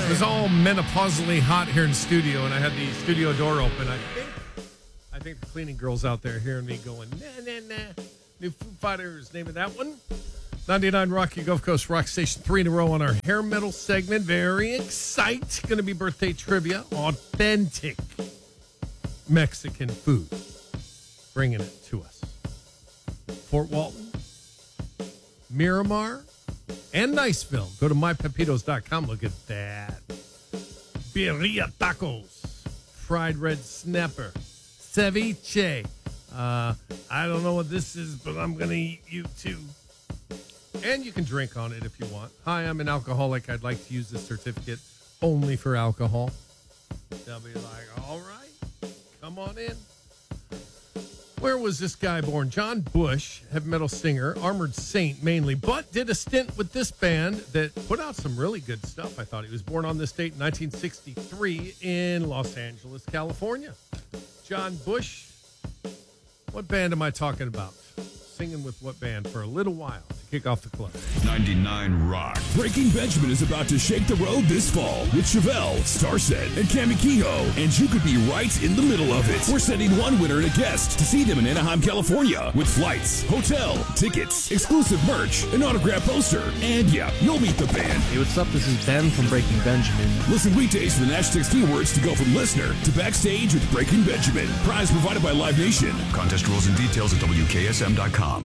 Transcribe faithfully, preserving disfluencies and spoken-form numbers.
was all menopausally hot here in studio, and I had the studio door open. I think, I think the cleaning girls out there hearing me going, nah, nah, nah. New Foo Fighters, name of that one. ninety-nine Rocky Gulf Coast Rock Station, three in a row on our hair metal segment. Very excited. Going to be birthday trivia. Authentic Mexican food. Bringing it to us. Fort Walton, Miramar, and Niceville. Go to my pepitos dot com. Look at that. Birria tacos. Fried red snapper. Ceviche. Uh, I don't know what this is, but I'm going to eat you too. And you can drink on it if you want. Hi, I'm an alcoholic. I'd like to use this certificate only for alcohol. They'll be like, all right, come on in. Where was this guy born? John Bush, heavy metal singer, Armored Saint mainly, but did a stint with this band that put out some really good stuff, I thought. He was born on this date in nineteen sixty-three in Los Angeles, California. John Bush, what band am I talking about? Singing with what band for a little while to kick off the club? ninety-nine Rock. Breaking Benjamin is about to shake the road this fall with Chevelle, Starset, and Cami Kehoe, and you could be right in the middle of it. We're sending one winner and a guest to see them in Anaheim, California, with flights, hotel, tickets, exclusive merch, an autograph poster, and yeah, you'll meet the band. Hey, what's up? This is Ben from Breaking Benjamin. Listen weekdays to the Nash sixty Awards to go from listener to backstage with Breaking Benjamin. Prize provided by Live Nation. Contest rules and details at W K S M dot com.